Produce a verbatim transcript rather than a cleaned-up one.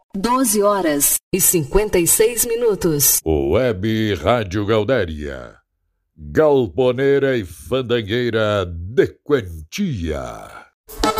doze horas e cinquenta e seis minutos. Web Rádio Gaudéria. Galponeira e fandangueira de quantia.